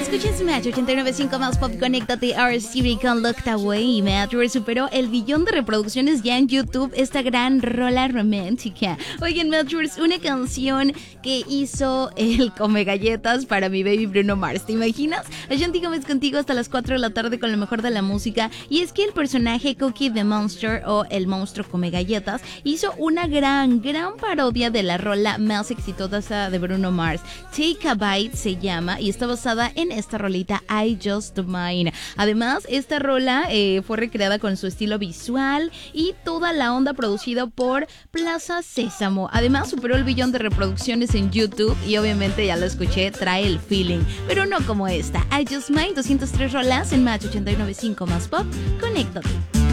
Escuchen Match 89.5 más pop, conéctate a Siri con Locked Away. Match superó el 1 billón de reproducciones ya en YouTube, esta gran rola romántica. Oigan, Match, una canción que hizo el Come Galletas para mi baby Bruno Mars, ¿te imaginas? Ashanti Gómez contigo hasta las 4 de la tarde con lo mejor de la música. Y es que el personaje Cookie the Monster, o el monstruo Come Galletas, hizo una gran parodia de la rola más exitosa de Bruno Mars. Take a Bite se llama y está basada en esta rolita I Just Mine. Además, esta rola fue recreada con su estilo visual y toda la onda producida por Plaza Sésamo. Además, superó el 1 billón de reproducciones en YouTube y obviamente ya lo escuché, trae el feeling, pero no como esta. I Just Mine, 203 rolas en Match 89.5 más pop. Conéctate.